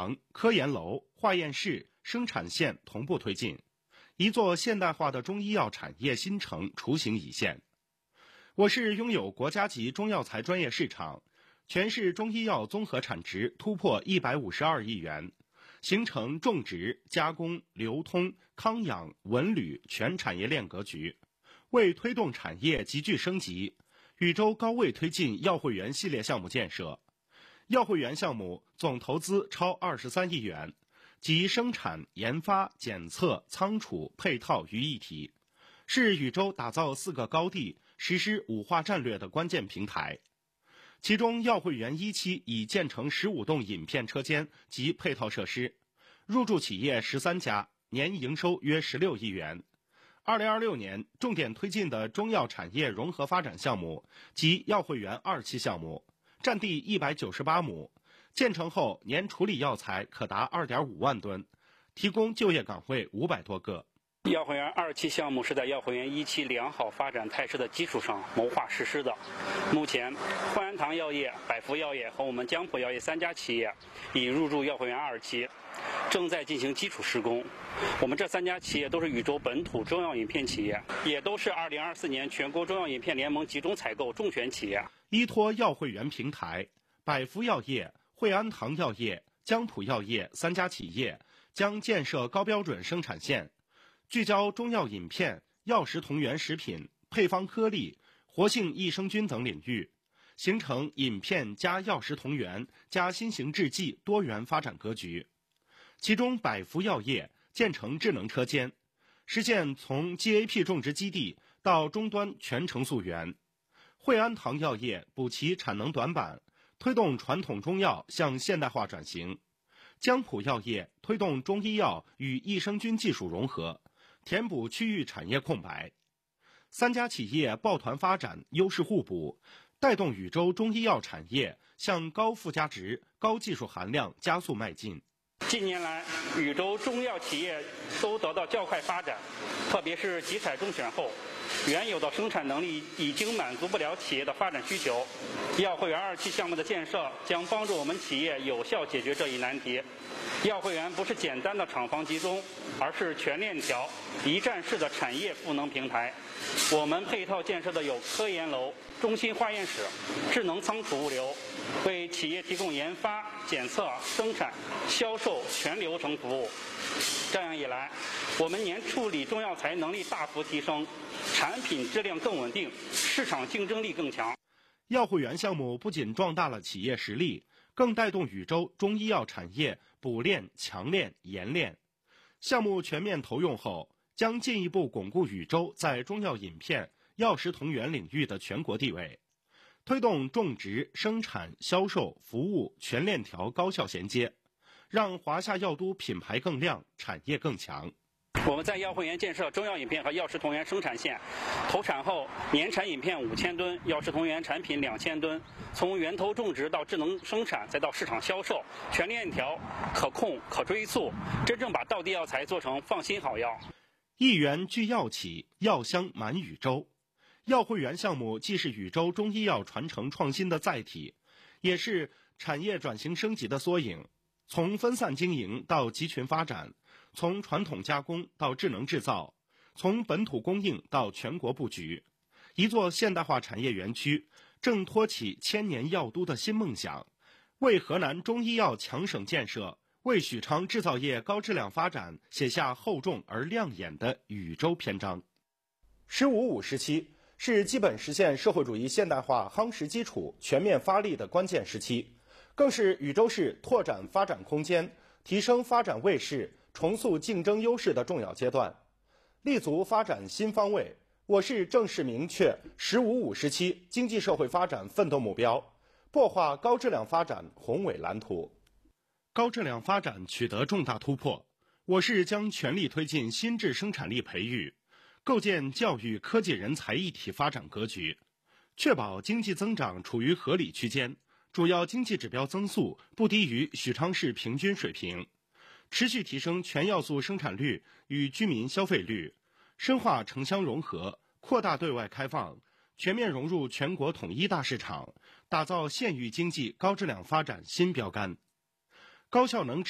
房、科研楼、化验室、生产线同步推进，一座现代化的中医药产业新城雏形已现。我市拥有国家级中药材专业市场，全市中医药综合产值突破152亿元，形成种植、加工、流通、康养、文旅全产业链格局。为推动产业急剧升级，禹州高位推进药汇园系列项目建设。药汇园项目总投资超23亿元，集生产、研发、检测、仓储、配套于一体，是禹州打造4个高地、实施5化战略的关键平台。其中药汇园1期已建成15栋饮片车间及配套设施，入驻企业13家，年营收约16亿元。2026年重点推进的中药产业融合发展项目及药汇园2期项目，占地198亩，建成后年处理药材可达2.5万吨，提供就业岗位500多个。 药汇园2期项目是在药汇园1期良好发展态势的基础上谋划实施的。目前，惠安堂药业、百福药业和我们江浦药业3家企业已入驻药汇园2期，正在进行基础施工。我们这3家企业都是禹州本土中药饮片企业，也都是2024年全国中药饮片联盟集中采购重选企业。 依托药汇园平台，百福药业、惠安堂药业、江浦药业3家企业将建设高标准生产线，聚焦中药饮片、药食同源食品、配方颗粒、活性益生菌等领域，形成饮片加药食同源加新型制剂多元发展格局。其中百福药业建成智能车间，实现从 GAP 种植基地到终端全程溯源。惠安堂药业补齐产能短板，推动传统中药向现代化转型。江浦药业推动中医药与益生菌技术融合，填补区域产业空白。3家企业抱团发展，优势互补，带动禹州中医药产业向高附加值、高技术含量加速迈进。 近年来，禹州中药企业都得到较快发展，特别是集采中选后，原有的生产能力已经满足不了企业的发展需求。药汇园2期项目的建设将帮助我们企业有效解决这一难题。药汇园不是简单的厂房集中，而是全链条、一站式的产业赋能平台。我们配套建设的有科研楼、中心化验室、智能仓储物流，为企业提供研发、检测、生产、销售全流程服务。这样一来，我们年处理中药材能力大幅提升，产品质量更稳定，市场竞争力更强。 药汇园项目不仅壮大了企业实力，更带动禹州中医药产业补链、强链、研链。项目全面投用后，将进一步巩固禹州在中药饮片、药食同源领域的全国地位，推动种植、生产、销售、服务全链条高效衔接，让华夏药都品牌更亮，产业更强。 我们在药汇园建设中药饮片和药食同源生产线，投产后年产饮片5000吨，药食同源产品2000吨，从源头种植到智能生产再到市场销售，全链条可控可追溯，真正把道地药材做成放心好药。 一园聚药企，药香满禹州。药汇园项目既是禹州中医药传承创新的载体，也是产业转型升级的缩影。从分散经营到集群发展，从传统加工到智能制造，从本土供应到全国布局，一座现代化产业园区正托起千年药都的新梦想，为河南中医药强省建设，为许昌制造业高质量发展写下厚重而亮眼的禹州篇章。“15+5”时期是基本实现社会主义现代化夯实基础、全面发力的关键时期，更是禹州市拓展发展空间、提升发展位势、重塑竞争优势的重要阶段。立足发展新方位，我市正式明确“15+5”时期经济社会发展奋斗目标，擘画高质量发展宏伟蓝图。高质量发展取得重大突破，我市将全力推进新质生产力培育，构建教育科技人才一体发展格局，确保经济增长处于合理区间，主要经济指标增速不低于许昌市平均水平，持续提升全要素生产率与居民消费率，深化城乡融合，扩大对外开放，全面融入全国统一大市场，打造县域经济高质量发展新标杆。高效能